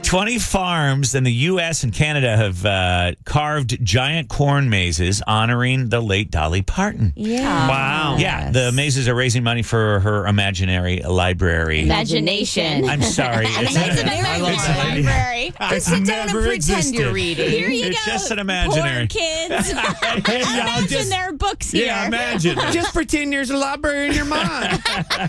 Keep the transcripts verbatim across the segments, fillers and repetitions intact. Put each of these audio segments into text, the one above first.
twenty farms in the U S and Canada have uh, carved giant corn mazes honoring the late Dolly Parton. Yeah. Wow. Yeah, the mazes are raising money for her imaginary library. Imagination. I'm sorry. It's, Imaginary library. Just sit down and never pretend existed. you're reading. Here you It's go. just an imaginary. Poor kids. Hey, y'all, Imagine just- there are books here. Yeah, imagine. Just pretend there's a library in your mind.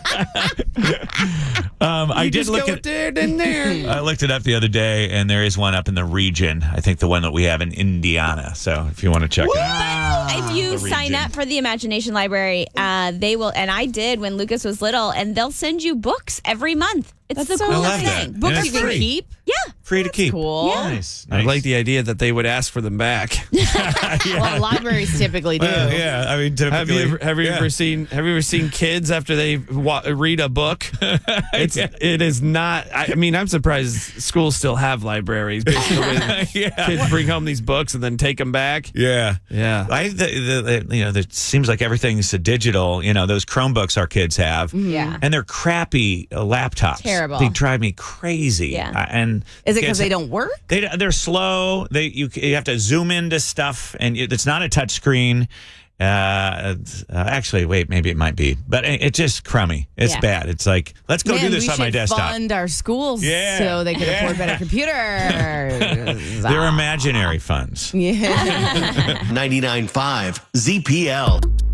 Um, I You did just look go at. there and there. I looked it up the other day, and there is one up in the region. I think the one that we have in Indiana. So if you want to check it out. If you The sign region. up for the Imagination Library, uh, they will, and I did when Lucas was little, and they'll send you books every month. It's That's the so I coolest love that. thing. And Books it's you can free. keep. Yeah. Free to keep. Cool. Yeah. Nice. I nice. like the idea that they would ask for them back. Well, libraries typically do. Well, yeah, I mean, typically. Have you ever, have you yeah. ever seen Have you ever seen kids after they wa- read a book? It's it is not. I, I mean, I'm surprised schools still have libraries. Basically, with Yeah. kids bring home these books and then take them back. Yeah. Yeah. I, the, the, the, you know, it seems like everything's digital. You know, those Chromebooks our kids have. Yeah. And they're crappy uh, laptops. Terrible. They drive me crazy. Yeah. Uh, and Is it because kids- they don't work? They they're slow. They you you have to zoom into stuff, and it's not a touch screen. Uh, it's- uh, actually, wait, maybe it might be, but it, it's just crummy. It's Yeah. bad. It's like let's go Man, do this we on my should desktop. fund our schools Yeah. so they can Yeah. afford better computers. They're imaginary funds. Yeah. ninety-nine point five Z P L.